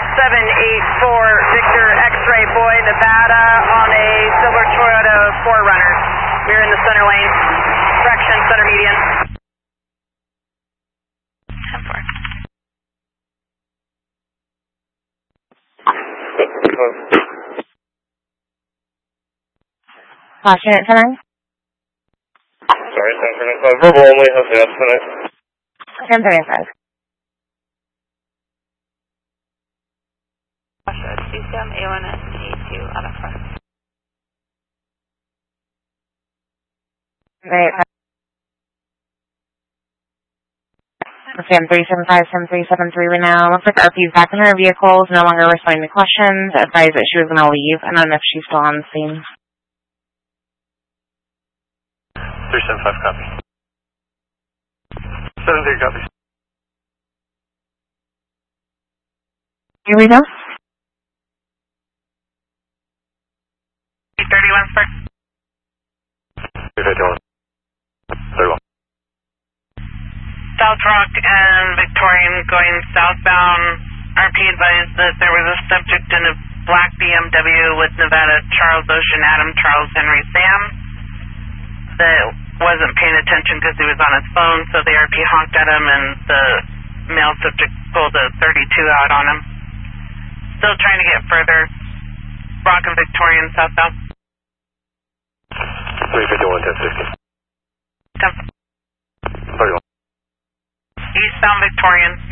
Victor X-Ray Boy, Nevada on a silver Toyota 4Runner. We're in the center lane, correction, center median. 10-4. Last unit tonight? Sorry, verbal only, how's the odds tonight? 10:35. CSM A1S A2 on a front. Right. Sam 375, Sam 373 right now. Looks like RP's back in her vehicle, is no longer responding to questions. Advised that she was going to leave. I don't know if she's still on the scene. 375 copy. 73 copies. Here we go. 31 Spark. 351. 31. South Rock and Victorian going southbound. RP advised that there was a subject in a black BMW with Nevada Charles Ocean Adam Charles Henry Sam that wasn't paying attention because he was on his phone, so the RP honked at him and the male subject pulled a 32 out on him. Still trying to get further. Rock and Victorian southbound. 351, 1060. 10. 31. Eastbound Victorian.